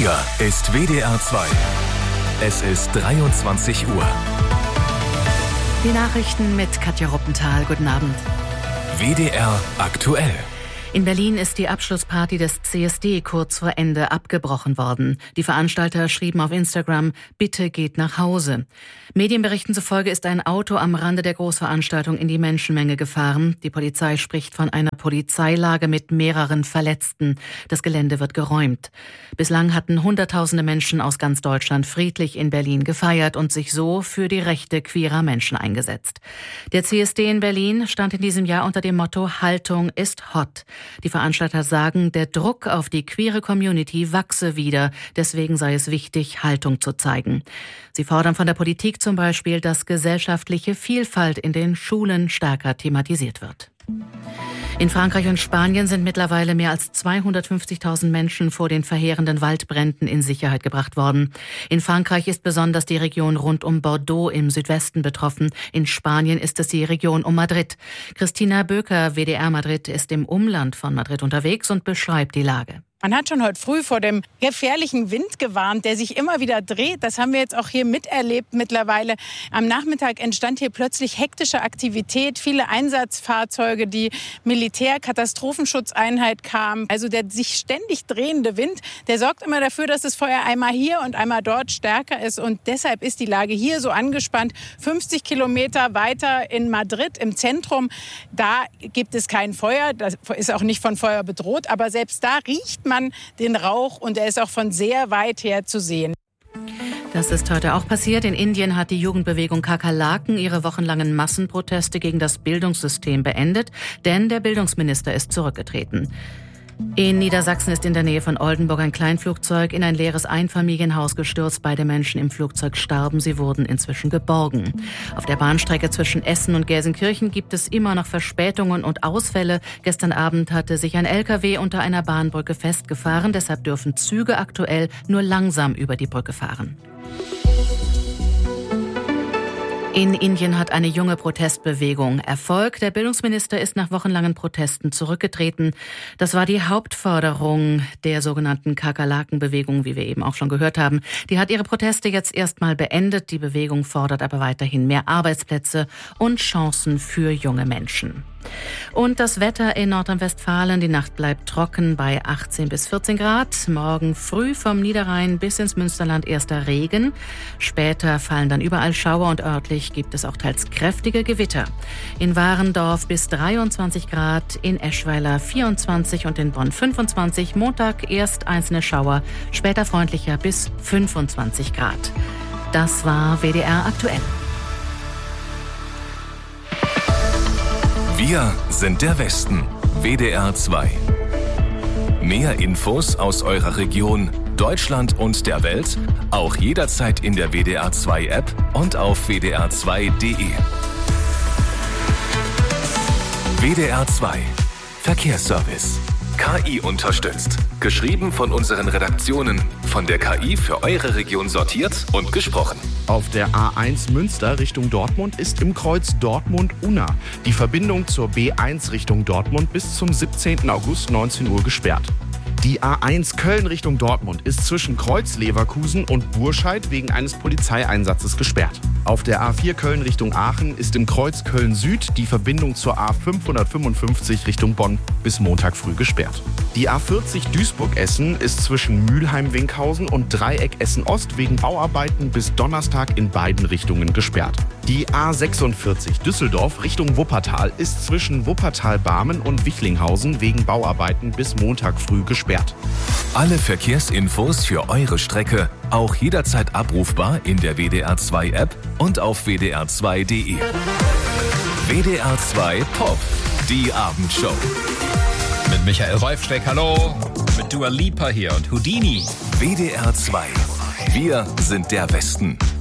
Hier ist WDR 2. Es ist 23 Uhr. Die Nachrichten mit Katja Ruppenthal. Guten Abend. WDR aktuell. In Berlin ist die Abschlussparty des CSD kurz vor Ende abgebrochen worden. Die Veranstalter schrieben auf Instagram: Bitte geht nach Hause. Medienberichten zufolge ist ein Auto am Rande der Großveranstaltung in die Menschenmenge gefahren. Die Polizei spricht von einer Polizeilage mit mehreren Verletzten. Das Gelände wird geräumt. Bislang hatten Hunderttausende Menschen aus ganz Deutschland friedlich in Berlin gefeiert und sich so für die Rechte queerer Menschen eingesetzt. Der CSD in Berlin stand in diesem Jahr unter dem Motto Haltung ist hot. Die Veranstalter sagen, der Druck auf die queere Community wachse wieder. Deswegen sei es wichtig, Haltung zu zeigen. Sie fordern von der Politik zum Beispiel, dass gesellschaftliche Vielfalt in den Schulen stärker thematisiert wird. In Frankreich und Spanien sind mittlerweile mehr als 250.000 Menschen vor den verheerenden Waldbränden in Sicherheit gebracht worden. In Frankreich ist besonders die Region rund um Bordeaux im Südwesten betroffen. In Spanien ist es die Region um Madrid. Christina Böker, WDR Madrid, ist im Umland von Madrid unterwegs und beschreibt die Lage. Man hat schon heute früh vor dem gefährlichen Wind gewarnt, der sich immer wieder dreht. Das haben wir jetzt auch hier miterlebt mittlerweile. Am Nachmittag entstand hier plötzlich hektische Aktivität. Viele Einsatzfahrzeuge, die Militärkatastrophenschutzeinheit kam. Also der sich ständig drehende Wind, der sorgt immer dafür, dass das Feuer einmal hier und einmal dort stärker ist. Und deshalb ist die Lage hier so angespannt. 50 Kilometer weiter in Madrid im Zentrum, da gibt es kein Feuer. Das ist auch nicht von Feuer bedroht. Aber selbst da riecht man den Rauch und er ist auch von sehr weit her zu sehen. Das ist heute auch passiert. In Indien hat die Jugendbewegung Kakerlaken ihre wochenlangen Massenproteste gegen das Bildungssystem beendet, denn der Bildungsminister ist zurückgetreten. In Niedersachsen ist in der Nähe von Oldenburg ein Kleinflugzeug in ein leeres Einfamilienhaus gestürzt. Beide Menschen im Flugzeug starben. Sie wurden inzwischen geborgen. Auf der Bahnstrecke zwischen Essen und Gelsenkirchen gibt es immer noch Verspätungen und Ausfälle. Gestern Abend hatte sich ein LKW unter einer Bahnbrücke festgefahren. Deshalb dürfen Züge aktuell nur langsam über die Brücke fahren. In Indien hat eine junge Protestbewegung Erfolg. Der Bildungsminister ist nach wochenlangen Protesten zurückgetreten. Das war die Hauptforderung der sogenannten Kakerlaken-Bewegung, wie wir eben auch schon gehört haben. Die hat ihre Proteste jetzt erstmal beendet. Die Bewegung fordert aber weiterhin mehr Arbeitsplätze und Chancen für junge Menschen. Und das Wetter in Nordrhein-Westfalen. Die Nacht bleibt trocken bei 18 bis 14 Grad. Morgen früh vom Niederrhein bis ins Münsterland erster Regen. Später fallen dann überall Schauer und örtlich gibt es auch teils kräftige Gewitter. In Warendorf bis 23 Grad, in Eschweiler 24 und in Bonn 25. Montag erst einzelne Schauer, später freundlicher bis 25 Grad. Das war WDR aktuell. Wir sind der Westen. WDR 2. Mehr Infos aus eurer Region, Deutschland und der Welt auch jederzeit in der WDR 2 App und auf wdr2.de. WDR 2 Verkehrsservice. KI unterstützt. Geschrieben von unseren Redaktionen. Von der KI für eure Region sortiert und gesprochen. Auf der A1 Münster Richtung Dortmund ist im Kreuz Dortmund-Unna die Verbindung zur B1 Richtung Dortmund bis zum 17. August 19 Uhr gesperrt. Die A1 Köln Richtung Dortmund ist zwischen Kreuz Leverkusen und Burscheid wegen eines Polizeieinsatzes gesperrt. Auf der A4 Köln Richtung Aachen ist im Kreuz Köln Süd die Verbindung zur A555 Richtung Bonn bis Montag früh gesperrt. Die A40 Duisburg-Essen ist zwischen Mülheim-Winkhausen und Dreieck Essen-Ost wegen Bauarbeiten bis Donnerstag in beiden Richtungen gesperrt. Die A46 Düsseldorf Richtung Wuppertal ist zwischen Wuppertal-Barmen und Wichlinghausen wegen Bauarbeiten bis Montag früh gesperrt. Alle Verkehrsinfos für eure Strecke auch jederzeit abrufbar in der WDR 2 App und auf wdr2.de. WDR 2 Pop, die Abendshow. Mit Michael Reufsteck, hallo. Mit Dua Lipa hier und Houdini. WDR 2. Wir sind der Westen.